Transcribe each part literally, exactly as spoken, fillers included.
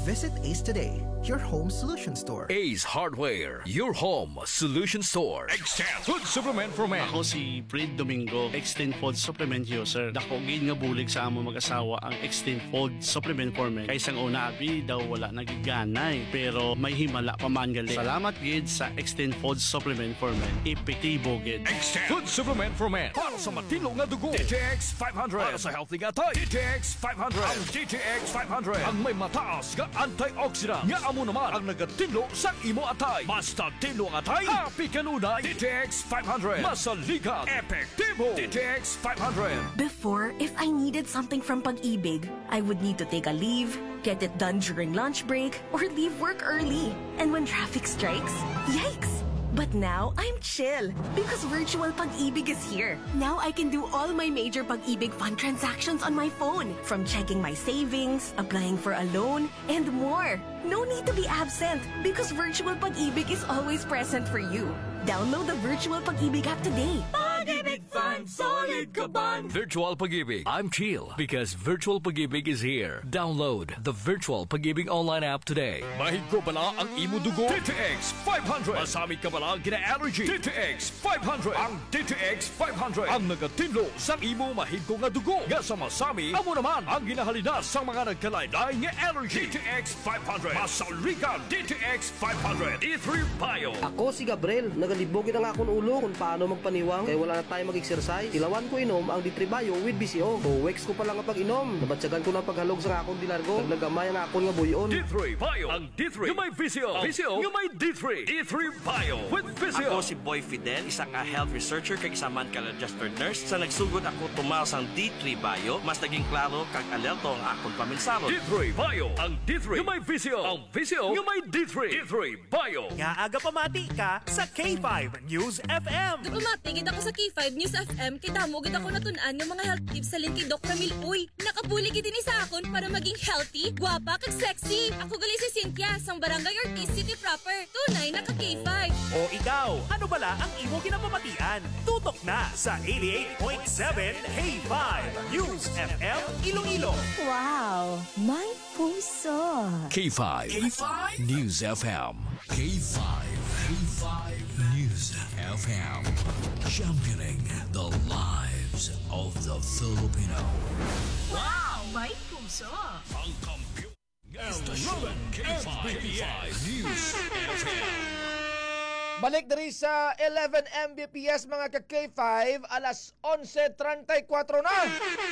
Visit Ace today, your home solution store. Ace Hardware, your home solution store. Extend Food Supplement for Men. Ako si Fred Domingo, Extend Food Supplement user. Dako gid nga bulig sa amo mag-asawa ang Extend Food Supplement for Men. Kay sang una abi daw wala nagiganay, pero may himala pa man gali. Salamat gid sa Extend Food Supplement for Men. Epektibo gid. Extend Food Supplement for Men. Para sa matino nga dugo. D T X five hundred. Para sa healthy nga tay. D T X five hundred. Ang D T X five hundred. Ang may mataas nga antioxidant. Nga amo naman ang nagatinlo sa imo atay. Basta tinlo ang atay, happy kanunay. D T X five hundred. Masaligan. Epektibo. D T X five hundred. Before, if I needed something from Pag-ibig, I would need to take a leave, get it done during lunch break, or leave work early. And when traffic strikes, yikes! But now, I'm chill because virtual Pag-ibig is here. Now I can do all my major Pag-ibig fund transactions on my phone, from checking my savings, applying for a loan, and more. No need to be absent because virtual Pag-ibig is always present for you. Download the virtual Pag-ibig app today. Pag-ibig Fund, solid ka ban! Virtual Pag-ibig. I'm chill because Virtual Pag-ibig is here. Download the Virtual Pag-ibig online app today. Mahigko bala ang imo dugo. D T X five hundred. Masamit ka bala gina-allergy. D T X five hundred. Ang D T X five hundred. Ang nagatinlo sa imo mahigko nga dugo. Nga sa masami, amo naman ang ginahalinas sa mga nagkalaylay nga allergy. D T X five hundred. Masaligan. D T X five hundred. D three Bio. Ako si Gabriel. Nagalibogin ang akong ulo kung paano magpaniwang kaya wala na tayo mag-exercise. Ilawan ko inom ang D three Bio with B C O. O weeks ko pa lang ang pag-inom. Nabatsagan ko ng paghalog sa akong dilargo. Naglagamay ang akong nga buyon. D three Bio. Ang D three. Yung may V C O. V C O. Yung may D three. D three Bio with V C O. Ako si Boy Fidel, isang uh, health researcher kag isa man ka registered nurse. Sa nagsugod ako tumaw sang D three Bio, mas naging klaro kag alerto ang akong paminsaro. D three Bio. Ang D three. Yung may V C O. Ang V C O. Yung may D three. D three Bio. Nga aga pamati ka sa K five News F M. Pamatigid ako sa K five News F M kay damo gid ako natunan ng mga health tips sa link kay Doc Ramil. Uy, nakapuli gid ini sa akon para maging healthy, gwapa kag sexy. Ako gali si Cynthia sang Barangay Ortiz City proper. Tunay na ka K five. O ikaw, ano bala ang imo ginapamatian? Tutok na sa eighty-eight point seven K five News F M Iloilo. Wow, may puso. K five. K five News F M. K five. K five News F M. Championing the lives of the Filipino. Wow, may puso. Ang kampiyon. Estasyon K five News F M. Balik na rin sa eleven M B P S mga ka-K five, alas onse treinta y cuatro na.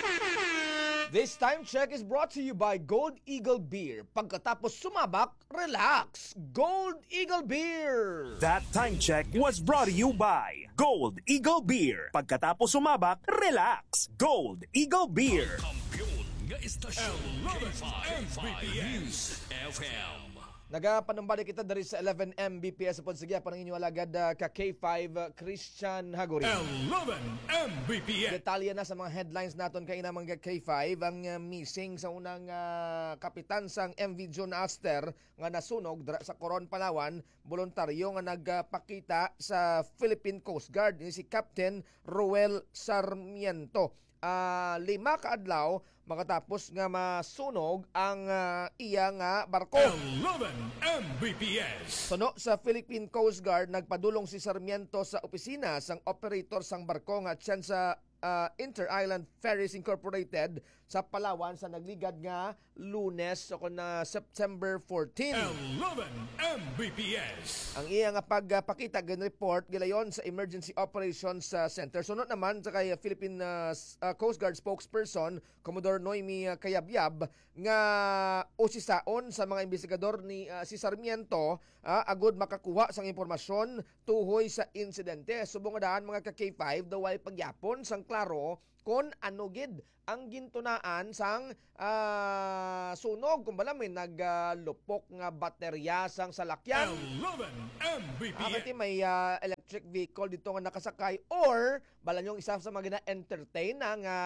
This time check is brought to you by Gold Eagle Beer. Pagkatapos sumabak, relax. Gold Eagle Beer. That time check was brought to you by Gold Eagle Beer. Pagkatapos sumabak, relax. Gold Eagle Beer. Kampiyon nga estasyon K five News F M. Nagapanumbalik kita dari sa eleven M B P S upon sige panang inyo alagad uh, ka K five uh, Christian Hagori. eleven M B P S. Detalye na sa mga headlines naton kay na mga K five ang uh, missing sa unang uh, kapitan sang M V John Aster nga nasunog dra sa Coron, Palawan, voluntaryo nga nagpakita sa Philippine Coast Guard ni si Captain Roel Sarmiento. Uh, lima kaadlaw makatapos nga masunog ang uh, iya nga barko. eleven M B P S. Suno sa Philippine Coast Guard, nagpadulong si Sarmiento sa opisina sang operator sang barko nga tiyan sa uh, Inter-Island Ferries Incorporated sa Palawan sa nagligad nga Lunes o so, na September fourteenth. eleven M B P S. Ang iya nga pagpakita gan report gilayon sa Emergency Operations uh, Center. Sunod naman sa kay Philippine uh, uh, Coast Guard spokesperson Commodore Noemi uh, Kayabyab nga usisaon sa mga investigador ni uh, si Sarmiento uh, agud makakuha sang impormasyon tuhoy sa insidente. Subong daan mga ka-K five daw ay pagyapon sang klaro kon ano gid ang gintunaan sang uh, sunog kung bala may naglupok uh, nga baterya sang salakyan. eleven M B P S. Akati may uh, electric vehicle dito nga nakasakay or bala yung isa sa mga na-entertain na nga,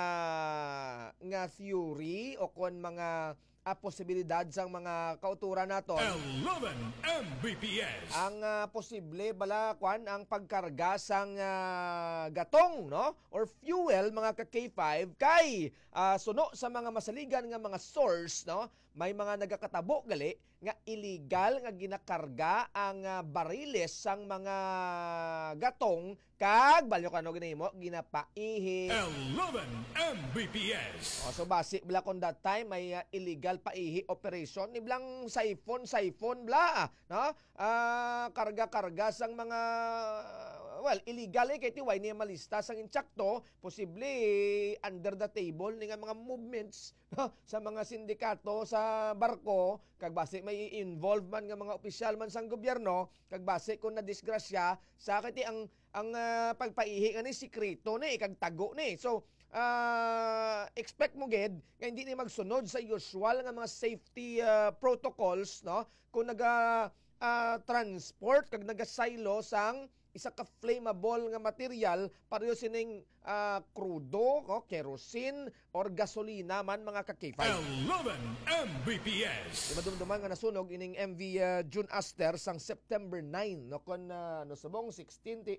nga theory o kon mga a posibilidad sang mga kauturan nato. eleven M B P S. Ang uh, posible bala kwan ang pagkarga sang uh, gatong no or fuel mga ka-K five kay uh, suno sa mga masaligan nga mga source no may mga nagakatabo gali nga illegal nga ginakarga ang uh, bariles sang mga gatong kag balyo kano ginahimo ginapaihi eleven M B P S. O, so basi bla kon that time may uh, illegal paihi operation ni blang siphon siphon bla no uh, karga-karga sang mga well illegal eh kay tiway niya malista sang insakto posible under the table ni nga mga movements no, sa mga sindikato sa barko kag base may involved man nga mga opisyal man sang gobyerno kag base kung na disgrasya sa kiti ang ang uh, pagpaihi nga ni sikreto ni kag tago ni so uh, expect mo gid nga hindi ni magsunod sa usual nga mga safety uh, protocols no kung naga uh, transport kag naga silo sang isa ka flammable nga material pareho sining uh, crudo, no? Kerosene or gasolina man mga ka-K five. eleven M B P S. Di madumduman nga nasunog ining M V uh, June Aster sang September nine no kon uh, no subong sixteen ti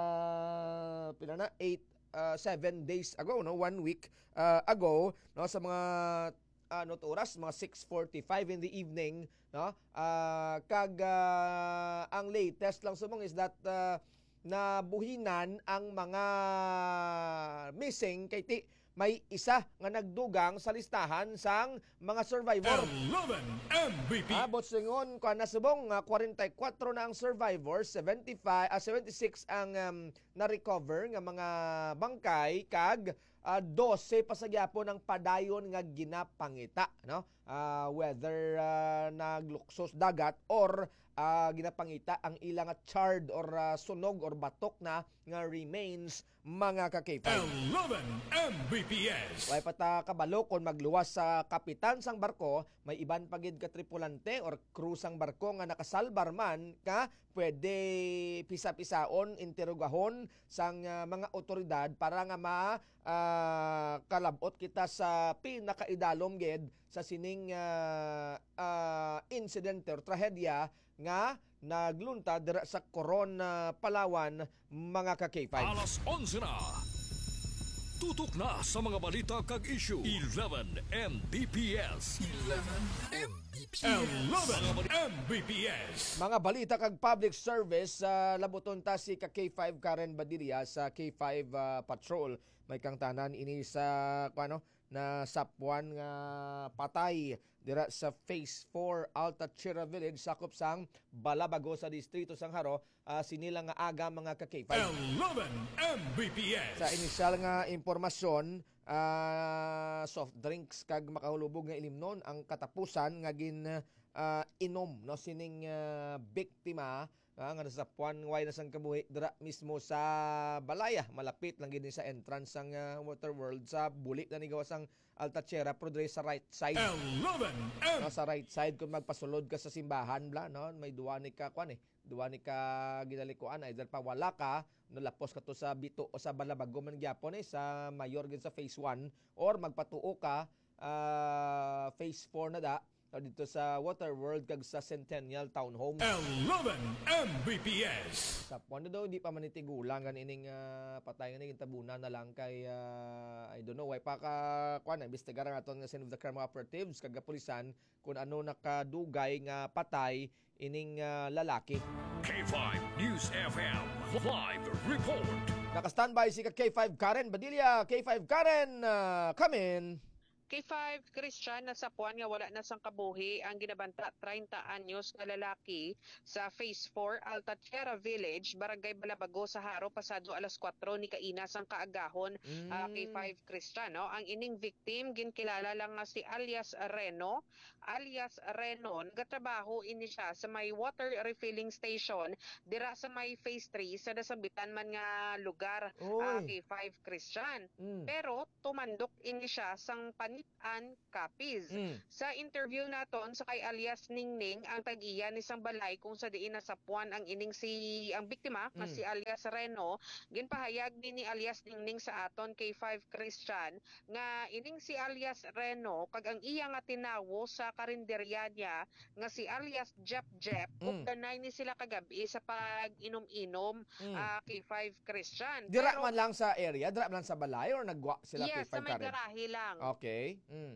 uh, pila na eight uh, seven days ago no one week uh, ago no sa mga ano uh, oras mga six forty-five in the evening no uh, kag uh, ang latest lang sumong is that uh, nabuhinan ang mga missing kay ti may isa nga nagdugang sa listahan sang mga survivor. eleven M B P. Abot singon ko nasubong uh, forty-four na ang survivors, seventy-five uh, seventy-six ang um, na-recover nga mga bangkay kag uh, twelve pasagyapon ang padayon nga ginapangita no uh, whether uh, nagluksos dagat or uh, ginapangita ang ilang charred or uh, sunog or batok na nga remains mga ka-K five. eleven M B P S. Way pata kabalo kon magluwas sa kapitan sang barko, may iban pagid ka tripulante or crew sang barko nga nakasalbar man ka pwede pisa-pisaon interogahon sang uh, mga otoridad para nga ma uh, kalabot kita sa pinakaidalom gid sa sining uh, uh, incident or trahedya nga naglunta dira sa Coron, uh, Palawan mga ka-K five. Alas onse na. Tutok na sa mga balita kag issue. eleven M B P S. eleven M B P S. eleven M B P S. Mga balita kag public service sa uh, labuton ta si ka-K five Karen Badilla sa K five uh, Patrol. May kang tanan ini sa kuano na sapwan nga patay dira sa Phase four Alta-Chira Village sakop sang Balabago sa distrito sang Haro uh, sinila nga aga mga ka-K five. eleven M B P S. Sa inisyal nga impormasyon uh, soft drinks kag makahulubog nga ilimnon ang katapusan nga gin uh, inom no sining uh, biktima uh, nga nasa Puan way na sang kabuhi dira mismo sa Balaya malapit lang gid sa entrance sang uh, Water World sa buli na ni gawas ang Alta-Chira pero dire sa right side. eleven M. No, sa right side kung magpasulod ka sa simbahan bla no may duwa ni ka kwan eh duwa ni ka ginalikuan either pa wala ka no lapos ka to sa Bito o sa Balabago man gyapon eh sa mayor gid sa Phase one or magpatuo ka uh, Phase four na da o dito sa Water World kag sa Centennial Town Home. eleven M B P S. Sa Puan daw di pa manitigulang gan ining uh, patay nga ning tabunan na lang kay uh, I don't know why pa ka kuan imbestigaran aton nga Scene of the Crime Operatives kag kapulisan kung ano nakadugay nga patay ining uh, lalaki. K five News F M live report. Naka-standby si K five Karen Badilla. K five Karen, uh, come in. K five Christian na sa Puan nga wala na sang kabuhi ang ginabanta thirty anyos nga lalaki sa Phase four Alta-Chira Village, Barangay Balabago sa Haro pasado alas four ni kaina sang kaagahon. mm. uh, K five Christian no ang ining victim ginkilala lang nga si alias Reno alias Reno nagatrabaho ini siya sa may water refilling station dira sa may Phase three sa nasambitan man nga lugar. uh, K five Christian mm. pero tumandok ini siya sang pan an copies. Mm. Sa interview naton sa kay alias Ningning ang tag-iya ni sang balay kung sa diin nasa Puan ang ining si ang biktima mm. nga si alias Reno ginpahayag din ni alias Ningning sa aton K five Christian nga ining si alias Reno kag ang iya nga tinawo sa karinderya niya nga si alias Jep Jep mm. ug ganay ni sila kagabi sa pag-inom-inom mm. uh, K five Christian. Dira man lang sa area, dira man lang sa balay or nagwa sila yes, K five sa may garahe lang. Okay. Mm.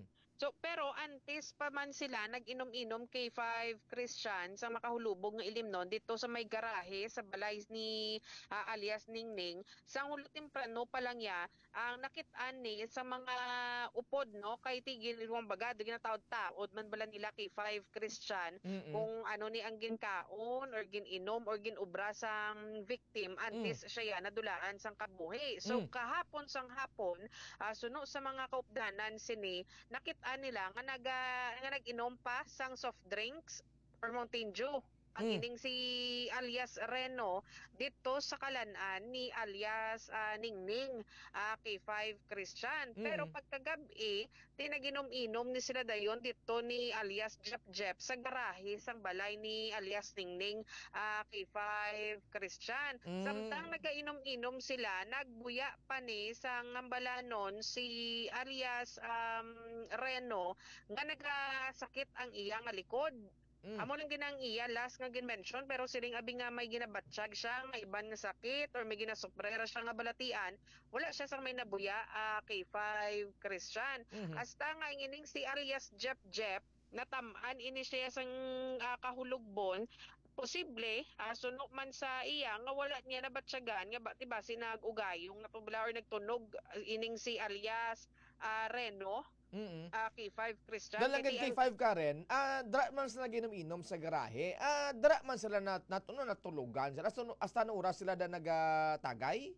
So pero antes pa man sila nag-inom-inom K five Christian sa makahulubog nga ilimnon dito sa may garahe sa balay ni uh, alias Ningning. Sa hulo temprano pa lang ya ang nakit-an ni sa mga upod no kay tigil ilwang bagado ginataod-taod man bala nila K five Christian Mm-mm. kung ano ni ang ginkaon or gininom or ginubra sang victim antes Mm. siya nadulaan sang kabuhi. So Mm. kahapon sang hapon uh, suno sa mga kaupdanan sini nakit-an nila nga naga nga nag-inom pa sang soft drinks or Mountain Dew. Ang Mm. ining si alias Reno dito sa kalan-an ni alias ah, Ningning ah, K five Christian. Pero Mm. pagkagabi, tinaginom-inom ni sila dayon dito ni alias Jep Jep sa garahe sang balay ni alias Ningning ah, K five Christian. Mm. Samtang nagainom-inom sila, nagbuya pa ni sa ngambalanon si alias um, Reno nga nagasakit ang iya nga likod. Mm. Amo lang ginang iya last nga gin-mention pero siling abi nga may ginabatsyag siya nga iban nga sakit or may ginasuprera siya nga balatian, wala siya sang may nabuya uh, K five Christian. Mhm. Hasta nga ining si alias Jep Jep natamaan ini siya sang uh, kahulugbon posible uh, suno man sa iya nga wala niya nabatsyagan nga bati ba sinag-ugayong natubla or nagtunog uh, ining si alias uh, Reno Mm. uh, K five Christian. Dalagyan Kaya K five ka rin, ah, dra man sila ginom-inom sa garahe, ah, dra man sila nat natuno natulugan sila, so, hasta no oras sila da nagatagay?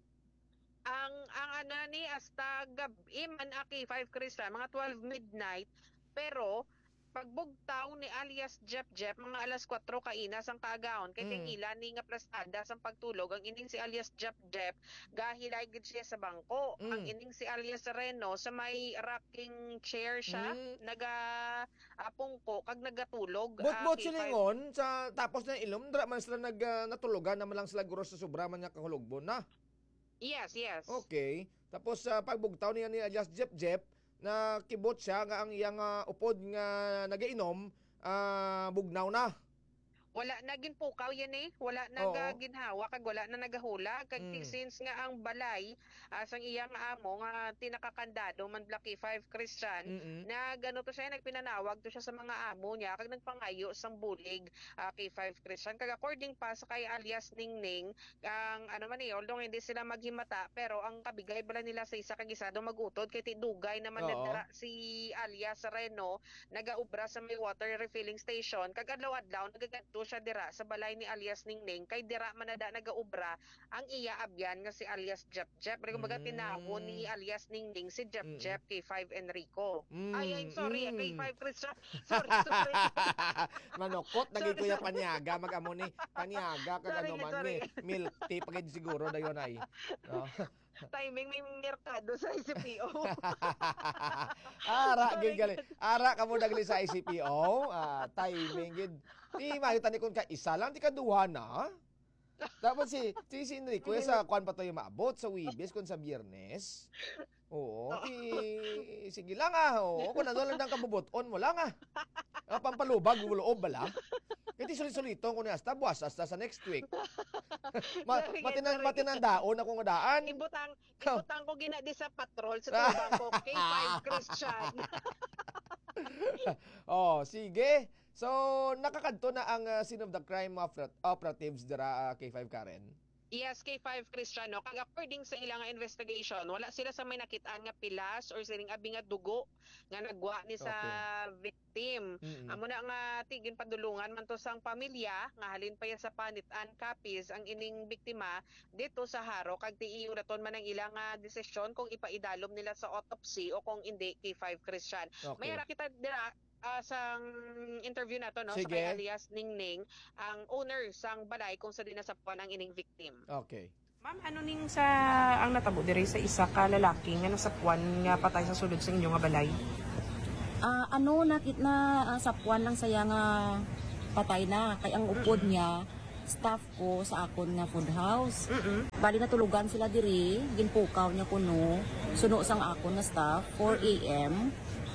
ang ang ano ni hasta gabi man a K five Christian mga twelve midnight pero pagbugtaw ni alias Jep Jep mga alas kwatro kainas ang kaagaon kay Mm. tingilan ni nga plastada sang pagtulog ang ining si alias Jep Jep gahilay gid siya sa bangko. Mm. Ang ining si alias Reno sa may rocking chair siya Mm. naga apungko kag nagatulog. Bot-bot ah, K five. silingon sa tapos na ilom, dra man sila nag ah, natulugan naman lang sila guro sa sobra man nga kahulugbon na. Yes, yes. Okay. Tapos sa pagbugtaw niya ni alias Jep Jep na kibot siya nga ang iyang ah, upod nga nagainom ah, bugnaw na. Wala na ginpukaw yan eh. Wala na Oo. ga ginhawa kag wala na nagahula kag Mm. since nga ang balay asang iyang amo nga tinakakandado man Black K five Christian Mm-mm. na gano to siya nagpinanawag to siya sa mga amo niya kag nagpangayo sang bulig ah, K five Christian kag according pa sa kay alias Ningning ang ano man eh although hindi sila maghimata pero ang kabigay bala nila sa isa kag isa do magutod kay tidugay naman Oo. nagdara si alias Reno nagaubra sa may water refilling station kag adlaw-adlaw nagagadto siya dira sa balay ni alias Ningning kay dira man na da nagaubra ang iya abyan nga si alias Jep Jep pero kumbaga Mm. tinawo ni alias Ningning si Jep Mm. Jep K five Enrico. Mm, Ay, ay, sorry, mm. K five Christian. Sorry, sorry. Manokot naging Sorry, kuya sorry. Panyaga magamo ni Panyaga kag Sorry, ano man sorry. ni milk tea pagid siguro dayon ay. Oh. Timing may merkado sa I C P O. Ara Sorry. gid gali. Ara kamo dagli sa I C P O. Ah, timing gid. Di makita ni kun ka isa lang di ka duha na. Dapat si si, si Enrico sa kwan pa tayo maabot sa Wibes kun sa Biyernes. Oo, di, sige lang ah. Oo, kung ano lang ng kabubuton mo lang ah. Ah, pampalubag, guloob bala. Kasi sulit-sulito kung hasta buwas hasta sa next week. Ma, Sorry, matinan sorry. matinandaon ako nga daan. Ibutang, ibutang ko ginadi sa patrol sa tubang ko. K five Christian. Oh, sige. So, nakakadto na ang uh, scene of the crime oper- operatives dira uh, K five Karen. Yes, K five Christian, no? Kag according sa ilang investigation, wala sila sa may nakitaan nga pilas or siling abi nga dugo nga nagwa ni sa victim. Mm-mm. Amo na nga tigin padulungan man to sang pamilya nga halin pa yan sa panitan copies ang ining biktima dito sa Haro kag tiiyo raton man ang ilang nga desisyon kung ipaidalom nila sa autopsy o kung hindi K five Christian. Okay. May ra kita dira ah, sang interview nato no Sige. sa kay alias Ningning ang owner sang balay kung sa dinasapuan ang ining victim. Okay. Ma'am, ano ning sa ang natabo diri sa isa ka lalaki nga nasapuan nga patay sa sulod sa inyo nga balay? Ah, ano nakit na uh, sapuan lang saya nga patay na kay ang upod niya staff ko sa akon nga food house. Mm-mm. Bali natulugan sila diri, ginpukaw niya kuno, suno sang akon nga staff four a m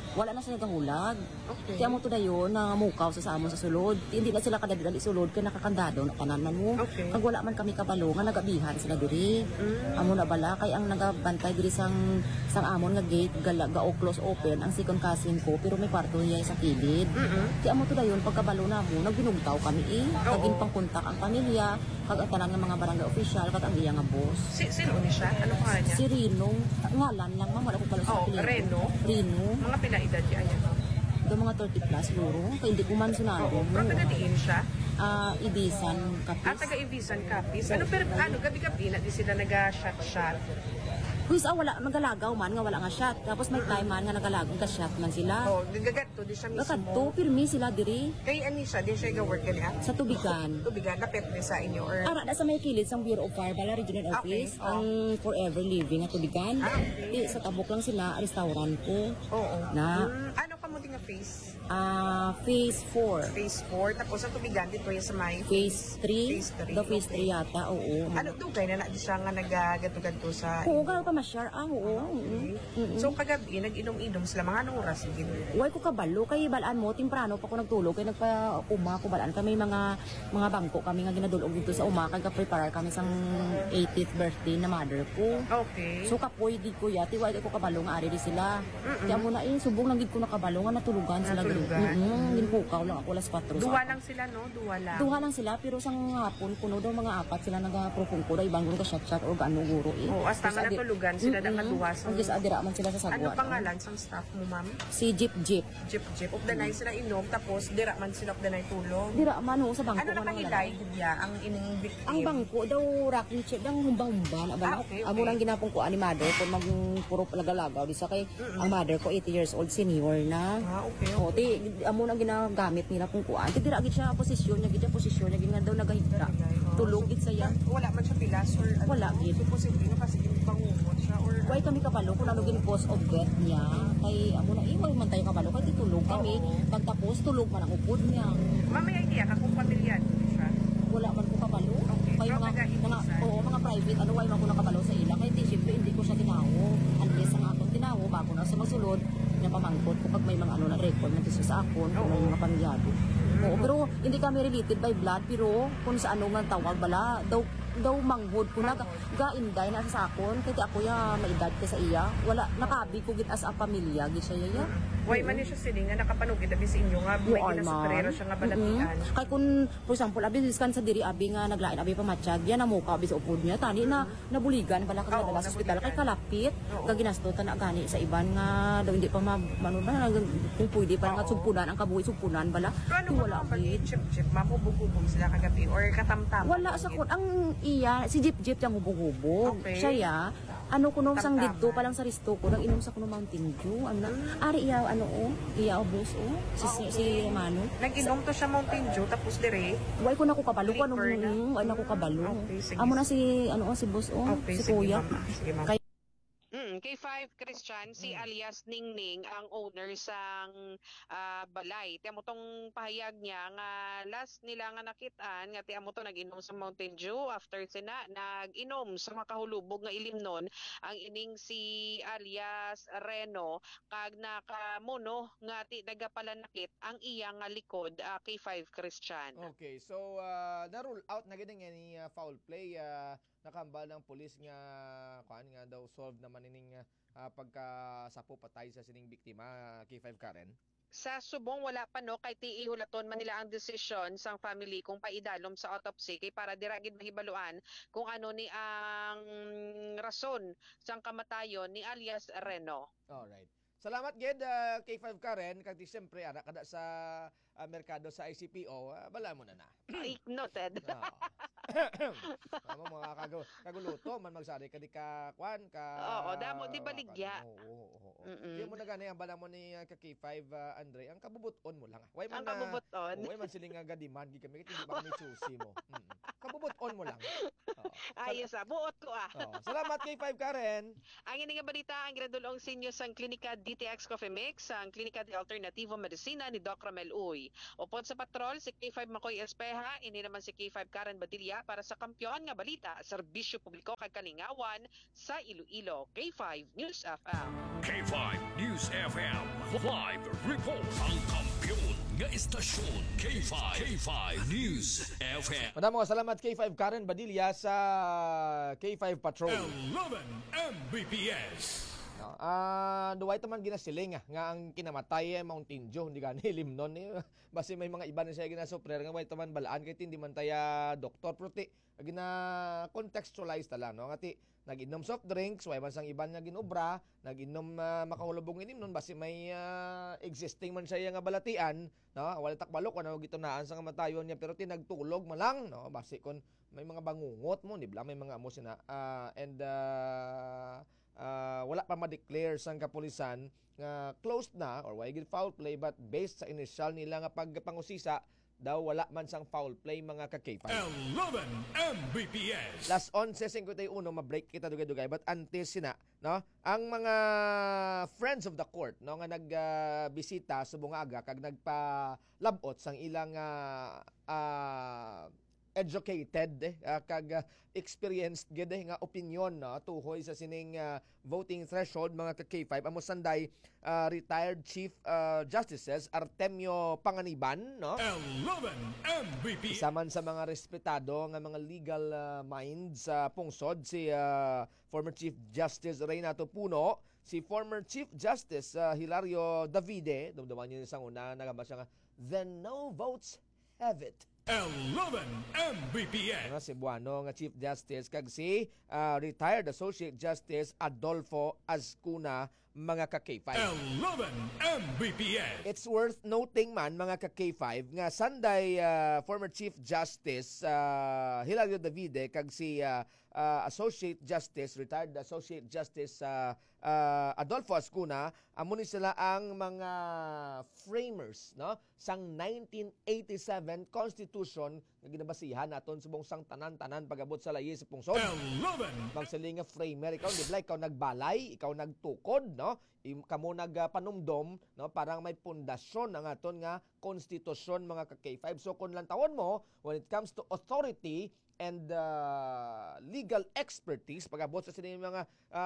wala na sila gahulag. Okay. Kaya mo to dayon na mukaw sa sa amon sa sulod. Hindi na sila kadadali sulod kay nakakandado na tanan mo. Okay. Kag wala man kami kabalo nga nagabihan sila diri. Mm. Amo na bala kay ang nagabantay diri sang sang amon nga gate gala ga o close open ang second cousin ko pero may kwarto niya sa kilid. Mm-mm. Kaya amo to dayon pagkabalo na mo nagbinugtaw kami eh. Kaging pangkontak ang pamilya, kag ang tanan nga mga barangay official kag ang iya nga boss. Si, sino ni siya? Ano pa niya? Si Rino, ngalan lang ma'am, wala ko pala sa Oo, apelyido. Reno. Rino. Mga pila edad niya ayan. Do mga thirty plus luro, kay hindi ko man sunado. Oo, pero taga-diin siya? Ah, Ibisan, Ah, Kapis. taga-Ibisan Kapis. Ano, pero ano, gabi-gabi na di sila nag-shot-shot. Kuis ah, wala nagalagaw man nga wala nga shot. Tapos may time man nga nagalagaw ka shot man sila. Oh, gagato di siya mismo. Nakadto pirmi sila diri Kay ani siya, di siya ga-work gali ha? sa tubigan. Tubigan, napet ni sa inyo or... Ara na sa may kilid sang Bureau of Fire Bala Regional Office, Okay, oh. ang Forever Living at tubigan. Ah, okay. Di, sa tabok lang sila, restaurant ko. Oo. Na Mm, ano ka mo nga face? ah phase four. Phase four, tapos ang tubigan dito yung sa may... Phase three. Phase three, The phase okay. three yata, oo. Ano dugay na na di siya nga nagagato-gato sa... Oo, kaya ka ma-share. Ah, oo. oo. Mm-mm. So kagabi, nag-inom-inom sila. Mga anong oras sige? Uy, ko kabalo kay balaan mo temprano pa ko nagtulog kay nagpa uma ko balaan kami mga mga bangko kami nga ginadulog dito sa uma kag prepare kami sang eightieth birthday na mother ko. Okay. So kapoy di ko yati wala ko kabalo nga ari di sila. Kaya mo na eh subong lang gid ko nakabalo nga natulugan sila gid. Natulugan. Mm, ginpukaw lang ako las four. Duwa lang sila, no? Duwa lang. Duha lang sila pero sang hapon kuno daw mga apat sila nagapropong ko daw ibang guro ka shot shot o gaano guro eh. Oo, hasta nga Tapos adi- natulugan sila na Mm-mm. kaduwa. Ang gisadira man sila sa sagwa. Ano pangalan sang staff mo, ma'am? Si Jeep Jeep. Jeep Jeep. Of the night sila inom, tapos dira man sila of the night tulog. Dira man ho sa bangko. Ano na man kahilay, Gudya, ang ining victim? Ang bangko daw rocking chair daw humba-humba na ba? Ah, okay, okay. Amo nang ginapong ko ani mother ko mag puro lagalagaw di sa kay ang mother ko eighty years old senior na. Ah, okay. O ti amo nang ginagamit nila kung kuan. Ti dira gid siya posisyon niya gid siya posisyon niya gid nga daw nagahigda. Tulog gid saya. Wala man siya pilas or ano? Wala gid. So, posible na kasi yung bangungot siya or... Why kami kabalo kung ano gini cause of death niya. Kay amo na iway man tayo kabalo kay titulog kami. Pagtapos tulog man ang upod niya. Ma'am, may idea ka kung pamilyado siya? Wala man ko kabalo. Okay. Kay Pero mga taga-ibisan. mga oo mga private ano why man ko nakabalo sa ila kay ti syempre hindi ko siya tinawo. Unless ang akong tinawo bago na sa magsulod na pamangkot ko pag may mga ano na record na sa akon kung may mga pamilyado. Oo, pero hindi kami related by blood pero kung sa ano nga tawag bala daw daw manghod ko na gainday na sa akon kay ti ako ya maedad ka sa iya wala nakabi ko gid as a pamilya gid siya ya. Why man niya siya sili nga nakapanugid abi sa inyo nga may ginasuperero siya nga balatian. Kay kun for example abi diskan sa diri abi nga naglain abi pamatsyag yan namuka abi sa upod niya tani na nabuligan bala ka Oo, dala sa ospital kay nabuligan. kalapit Oo. kag ginastotan na gani sa iban nga daw hindi pa ma ano ba kung pwede pa nga Oo. sumpunan ang kabuhi sumpunan bala Pero ano wala ba gid. naman chip-chip, mamubog-ubog sila kagabi or katamtam? Wala sa kun ang iya si Jeep Jeep yang hubog-hubog. Okay. Siya ya ano kuno sang Tamtaman. didto pa lang sa resto ko nang inom sa kuno Mountain Dew ano na ari iya ano o iya o boss o si si, si Romano. Nag-inom to siya Mountain Dew, tapos dire, Why ko na ko kabalo ko ano Liver na. mm, why na ko kabalo. Okay, sige. Amo na si ano o si boss o okay, si sige kuya. ma'am. Sige ma'am. Kay Mm, K five Christian, si alias Ningning ang owner sang ah, balay. Tiamo tong pahayag niya nga last nila nga nakitaan nga tiamo to nag-inom sa Mountain Dew after sina nag-inom sa makahulubog nga ilimnon ang ining si alias Reno kag nakamuno nga ti nagapalanakit ang iya nga likod ah, K five Christian. Okay, so uh, na-rule out na gid ni uh, foul play uh, nakambal ng pulis nga kuan nga daw solve naman ining uh, pagka sapo patay sa sining biktima K five Karen. Sa subong wala pa no kay ti ihulaton man nila ang desisyon sang family kung paidalom sa autopsy kay para dira gid mahibaluan kung ano ni ang rason sang kamatayon ni alias Reno. Alright. Salamat gid uh, K five Karen kag di siyempre ana kada sa uh, merkado sa I C P O uh, bala mo na na. Ay, noted. Amo mga kago kaguluto man magsari ka di ka kwan ka. Oo, damo di baligya. Oo, oo, oo. Mm-mm. Di mo na gani ang bala mo ni uh, ka K five uh, Andre, ang kabubuton mo lang. Why man Ang kabubuton. Na, oh, why man siling nga demand gi kami kit hindi ba kami susi mo. Mm. Kabubuton mo lang. Ayos ah, buot ko ah. Oh, salamat K five Karen. Ang ini nga balita ang gradulong sinyo sa Klinika D T X Coffee Mix, ang Klinika de Alternativo Medicina ni Doc Ramel Uy. Upod sa patrol, si K five Makoy Espeja, ini naman si K five Karen Badilla para sa Kampiyon nga balita, serbisyo publiko kag kalingawan sa Iloilo. K five News F M. K five News F M. Live report ang kampiyon nga istasyon. K five. K five News F M. Madamo salamat K five Karen Badilla sa K five Patrol. eleven M B P S. No, ah, duway taman ginasiling ah, nga ang kinamatay ay Mountain Dew, hindi gani limnon eh. Basi may mga iba na siya ginasuprer nga way taman balaan kay hindi man taya doktor prote gina contextualize ta lang no ngati nag-inom soft drinks, way man sang iban nga ginobra, nag-inom uh, makahulubong inim nun basi may uh, existing man siya nga balatian, no? Wala takbalok ano gitunaan sa kamatayon niya pero tinagtulog man lang, no? Basi kon may mga bangungot mo, nibla may mga amo sina uh, and uh, uh, wala pa ma-declare sang kapulisan nga closed na or why gid foul play but based sa initial nila nga pagpangusisa daw wala man sang foul play mga ka-K five. eleven M B P S. Las eleven fifty-one ma-break kita dugay-dugay but until sina no ang mga friends of the court no nga nagbisita uh, sa bungaga kag nagpalabot sang ilang uh, uh, educated eh, uh, kag uh, experienced gid eh, nga opinion no tuhoy sa sining uh, voting threshold mga ka-K five amo sanday uh, retired chief uh, justices Artemio Panganiban no eleven M B P. Isa man sa mga respetado nga mga legal uh, minds sa uh, pungsod si uh, former Chief Justice Reynato Puno, si former Chief Justice uh, Hilario Davide, dumduman niyo sa una nagabasa nga then no votes have it. eleven M B P S. Nga si Buano nga Chief Justice kag si uh, retired Associate Justice Adolfo Azcuna mga ka-K five. eleven M B P S. It's worth noting man mga ka-K five nga sanday uh, former Chief Justice uh, Hilario Davide kag si uh, uh, Associate Justice retired Associate Justice uh, uh, Adolfo Azcuna amo ni sila ang mga framers no sang nineteen eighty-seven Constitution nga ginabasihan naton subong sang tanan-tanan pagabot sa layi sa pungsod. eleven Magsaling nga framer ikaw di ikaw nagbalay, ikaw nagtukod no, kamo nagpanumdom no parang may pundasyon ang aton nga konstitusyon mga ka-K five. So kung lang tawon mo when it comes to authority and uh, legal expertise pagabot sa sining mga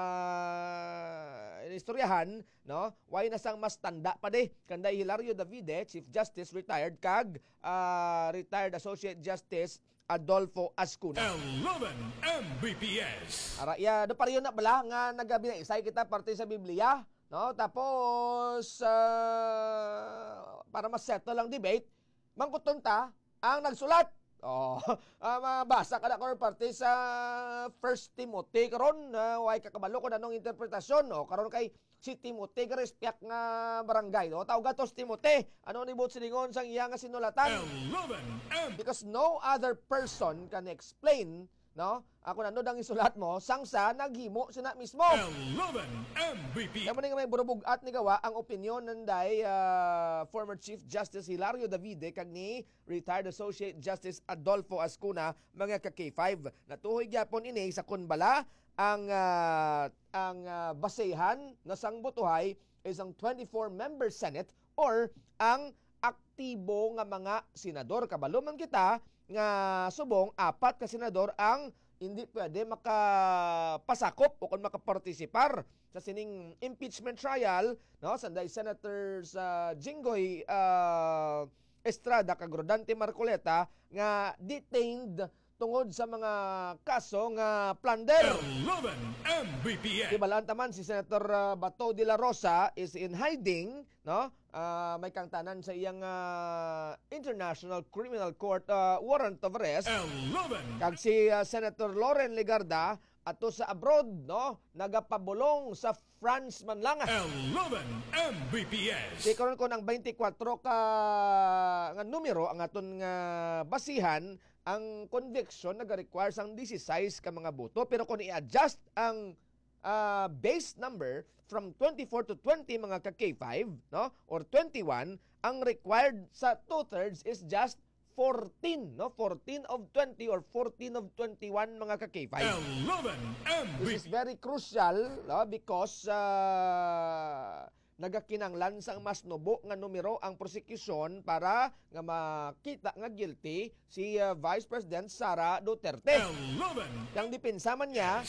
uh, istoryahan no why na sang mas tanda pa de kanday Hilario Davide Chief Justice retired kag uh, retired Associate Justice Adolfo Azcuna. eleven M B P S. Ara ya do pariyo na bala nga nagabi na isay kita parte sa Biblia no tapos uh, para mas settle lang debate mangkuton ta ang nagsulat. Oh, uh, mabasa ka na ko parte sa First Timothy karon uh, way kakabalo ko nanong interpretasyon o oh, karon kay si Timothy ka respect nga barangay no tawag gatos Timothy ano ni bot siningon sang iya nga sinulatan eleven M because no other person can explain no ako nano dang isulat mo sangsa naghimo sina mismo eleven M B P. Kaya man nga may burubugat ni gawa ang opinion nanday uh, former Chief Justice Hilario Davide kag ni retired Associate Justice Adolfo Azcuna mga ka-K five. Natuhoy gyapon ini sa kunbala ang uh, ang uh, basehan na sang botohay is ang twenty-four member Senate or ang aktibo nga mga senador. Kabalo man kita nga subong apat ka senador ang hindi pwede makapasakop o kung makapartisipar sa sining impeachment trial no sanday Senators uh, Jinggoy uh, Estrada kag Rodante Marcoleta nga detained tungod sa mga kaso nga plunder. eleven M B P S. Ibalaan taman si Senator uh, Bato de la Rosa is in hiding, no? Uh, may kang tanan sa iyang uh, International Criminal Court uh, warrant of arrest. eleven Kag si uh, Senator Loren Legarda ato sa abroad, no? Nagapabulong sa France man lang. eleven M B P S. Di karon ko ng twenty-four ka nga numero ang aton nga basihan ang conviction nag-require sang sixteen ka mga boto pero kung i-adjust ang uh, base number from twenty-four to twenty mga ka-K five no or twenty-one ang required sa two-thirds is just fourteen, no? fourteen of twenty or fourteen of twenty-one mga ka-K five. eleven M B. This is very crucial, no? Because uh, nagakinanglan sang mas nubo nga numero ang prosecution para nga makita nga guilty si uh, Vice President Sara Duterte. eleven. Yang depensa man niya